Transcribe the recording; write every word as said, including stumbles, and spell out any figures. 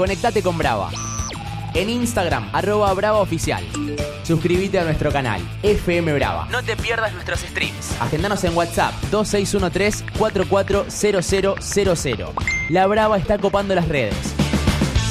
conectate con Brava. En Instagram, arroba Brava Oficial. Suscríbete a nuestro canal, F M Brava. No te pierdas nuestros streams. Agendanos en WhatsApp, dos seis uno tres, cuatro cuatro cero cero cero cero. La Brava está copando las redes.